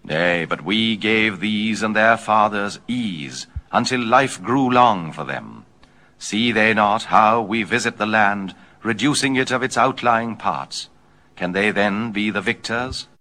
Nay, but we gave these and their fathers ease, until life grew long for them. See they not how we visit the land, reducing it of its outlying parts? Can they then be the victors?